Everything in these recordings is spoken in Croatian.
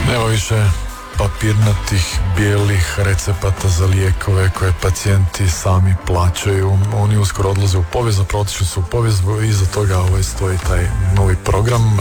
Nema više papirnatih bijelih recepata za lijekove koje pacijenti sami plaćaju. Oni uskoro odlaze u povijest, zapravo otišli su u povijest i iza toga stoji taj novi program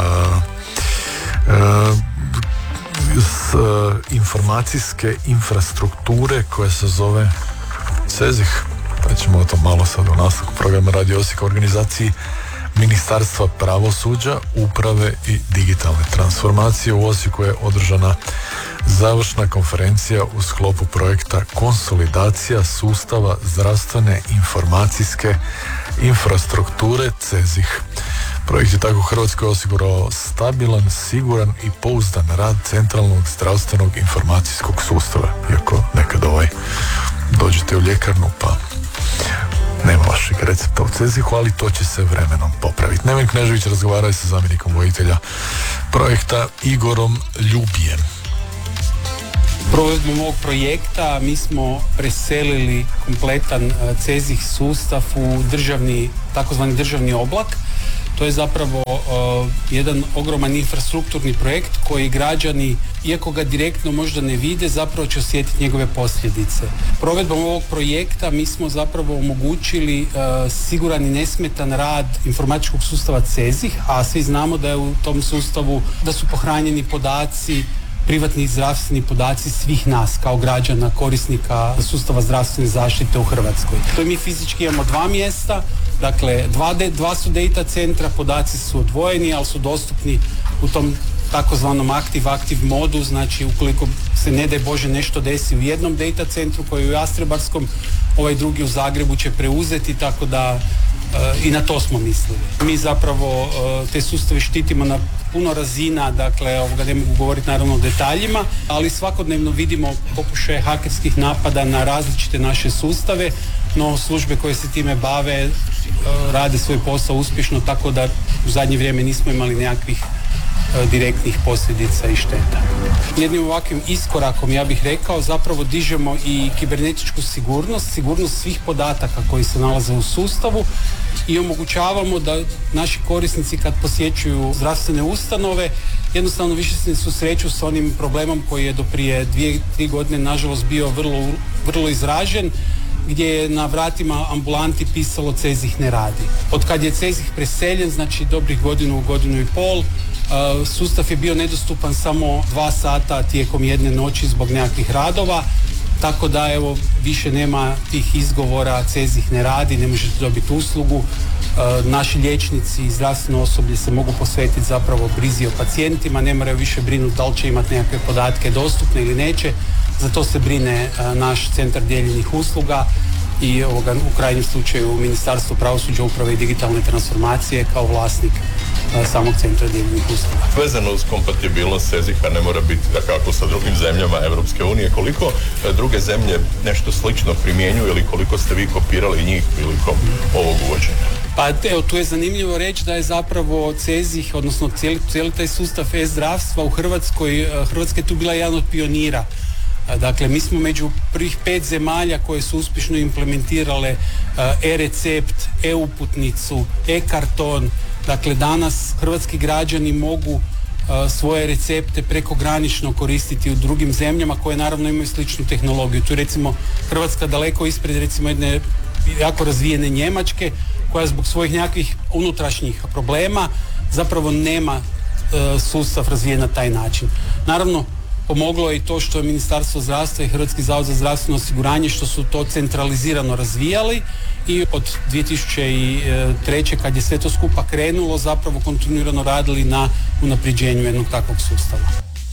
informacijske infrastrukture koja se zove CEZIH. Pa ćemo o tom malo sad u nastavku programa Radio Osijek, organizaciji Ministarstva pravosuđa, uprave i digitalne transformacije. U Osijeku je održana završna konferencija u sklopu projekta Konsolidacija sustava zdravstvene informacijske infrastrukture CEZIH. Projekt je tako u Hrvatskoj osigurao stabilan, siguran i pouzdan rad centralnog zdravstvenog informacijskog sustava. Iako nekad dođete u ljekarnu pa nema vašeg recepta u CEZIH-u, ali to će se vremenom popraviti. Neven Knežević razgovara je sa zamjenikom voditelja projekta Igorom Ljubijem. Provedbom ovog projekta mi smo preselili kompletan CEZIH sustav u takozvani državni oblak. To je zapravo jedan ogroman infrastrukturni projekt koji građani, iako ga direktno možda ne vide, zapravo će osjetiti njegove posljedice. Provedbom ovog projekta mi smo zapravo omogućili siguran i nesmetan rad informatičkog sustava CEZIH, a svi znamo da je u tom sustavu da su pohranjeni podaci, privatni zdravstveni podaci svih nas kao građana, korisnika sustava zdravstvene zaštite u Hrvatskoj. To mi fizički imamo 2 mjesta, dakle dva su data centra, podaci su odvojeni, ali su dostupni u tom takozvanom active modu, znači ukoliko se ne daj Bože nešto desi u jednom data centru koji je u Jastrebarskom, ovaj drugi u Zagrebu će preuzeti, tako da i na to smo mislili. Mi zapravo te sustave štitimo na puno razina, dakle ne mogu govoriti naravno o detaljima, ali svakodnevno vidimo pokušaje hakerskih napada na različite naše sustave, no službe koje se time bave rade svoj posao uspješno, tako da u zadnje vrijeme nismo imali nekakvih direktnih posljedica i šteta. Jednim ovakvim iskorakom, ja bih rekao, zapravo dižemo i kibernetičku sigurnost svih podataka koji se nalaze u sustavu i omogućavamo da naši korisnici kad posjećuju zdravstvene ustanove jednostavno više se ne susreću s onim problemom koji je do prije 2-3 godine nažalost bio vrlo izražen, gdje je na vratima ambulanti pisalo CEZIH ne radi. Od kad je CEZIH preseljen, znači dobrih godinu i pol, sustav je bio nedostupan samo 2 sata tijekom jedne noći zbog nekakvih radova, tako da više nema tih izgovora CEZIH ne radi, ne možete dobiti uslugu. Naši liječnici i zdravstveno osoblje se mogu posvetiti zapravo brizi o pacijentima, ne moraju više brinuti da li će imati nekakve podatke dostupne ili neće. Za to se brine naš centar dijeljenih usluga i u krajnjem slučaju Ministarstvo pravosuđa, uprave i digitalne transformacije kao vlasnik samog centra dijeljenih usluga. Vezano uz kompatibilnost CEZIH-a ne mora biti dakako sa drugim zemljama Europske unije. Koliko druge zemlje nešto slično primjenjuju ili koliko ste vi kopirali njih prilikom ovog uvođenja? Pa tu je zanimljivo reći da je zapravo CEZIH, odnosno cijeli taj sustav e-zdravstva u Hrvatskoj, Hrvatska je tu bila jedan od pionira. Dakle, mi smo među prvih 5 zemalja koje su uspješno implementirale e-recept, e-uputnicu, e-karton. Dakle, danas hrvatski građani mogu svoje recepte prekogranično koristiti u drugim zemljama koje naravno imaju sličnu tehnologiju. Tu je recimo Hrvatska daleko ispred recimo jedne jako razvijene Njemačke koja zbog svojih nekakvih unutrašnjih problema zapravo nema sustav razvijen na taj način. Naravno, pomoglo je i to što je Ministarstvo zdravstva i Hrvatski zavod za zdravstveno osiguranje što su to centralizirano razvijali i od 2003. kad je sve to skupa krenulo zapravo kontinuirano radili na unapređenju jednog takvog sustava.